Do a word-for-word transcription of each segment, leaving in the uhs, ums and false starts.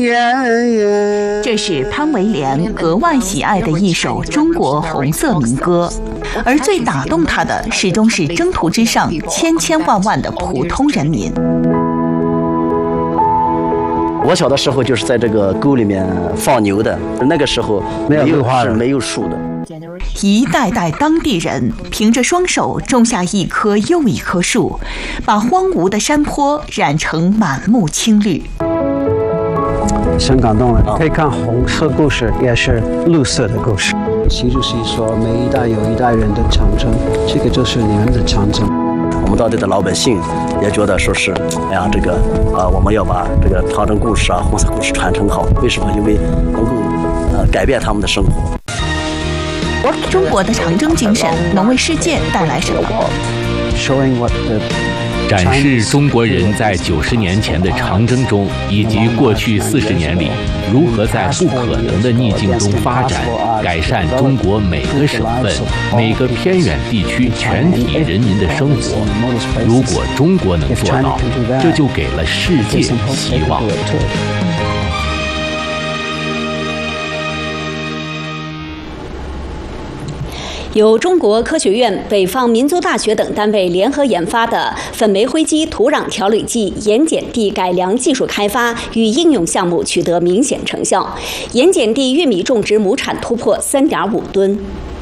这是潘维莲格外喜爱的一首中国红色民歌，而最打动他的始终是征途之上千千万万的普通人民。 我小的时候就是在这个沟里面放牛的，那个时候没有是没有树的。 一代代当地人凭着双手种下一棵又一棵树，把荒芜的山坡染成满目青绿。 很感动了，可以看红色故事，也是绿色的故事。习主席说，每一代有一代人的长征，这个就是你们的长征。 我们当地的老百姓也觉得说是，哎呀，这个啊、呃，我们要把这个长征故事啊、红色故事传承好。为什么？因为能够呃改变他们的生活。 中国的长征精神能为世界带来什么？ 展示中国人在九十年前的长征中，以及过去四十年里如何在不可能的逆境中发展，改善中国每个省份、每个偏远地区全体人民的生活。如果中国能做到，这就给了世界希望。 由中国科学院、北方民族大学等单位联合研发的粉煤灰基土壤调理剂盐碱地改良技术开发与应用项目取得明显成效，盐碱地玉米种植亩产突破 三点五吨。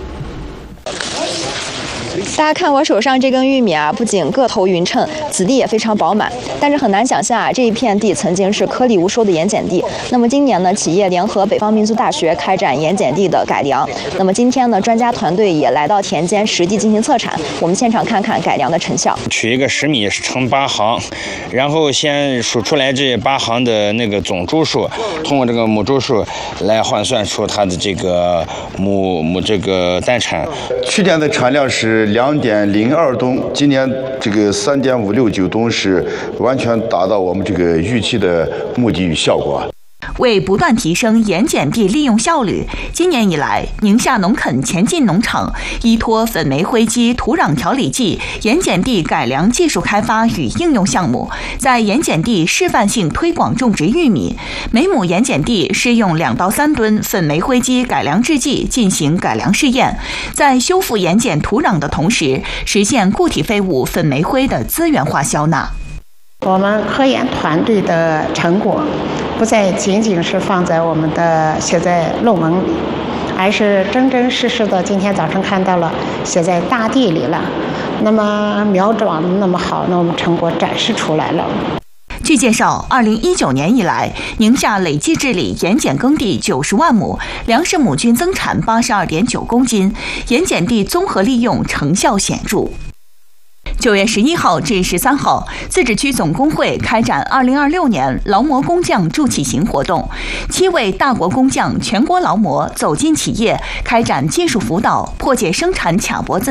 大家看我手上这根玉米啊，不仅个头匀称，籽地也非常饱满，但是很难想象啊，这一片地曾经是颗粒无收的盐碱地。那么今年呢，企业联合北方民族大学开展盐碱地的改良。那么今天呢，专家团队也来到田间实地进行测产，我们现场看看改良的成效。 取一个十米乘八行，然后先数出来这八行的那个总株数，通过这个母株数来换算出它的这个母母这个单产。 去年的产量是两点零二吨，今年这个三点五六九吨是完全达到我们这个预期的目的与效果。 为不断提升盐碱地利用效率，今年以来，宁夏农垦前进农场依托粉煤灰基土壤调理剂盐碱地改良技术开发与应用项目，在盐碱地示范性推广种植玉米，每亩盐碱地施用两到三吨粉煤灰基改良制剂进行改良试验，在修复盐碱土壤的同时，实现固体废物粉煤灰的资源化消纳。 我们科研团队的成果不再仅仅是放在我们的写在论文里，而是真真实实的今天早晨看到了写在大地里了。那么苗长那么好，那我们成果展示出来了。 据介绍，二零一九年以来，宁夏累计治理盐碱耕地九十万亩，粮食亩均增产八十二点九公斤，盐碱地综合利用成效显著。九月十一号至十三号，自治区总工会开展二零二六年劳模工匠助企行活动，七位大国工匠、全国劳模走进企业，开展技术辅导，破解生产卡脖子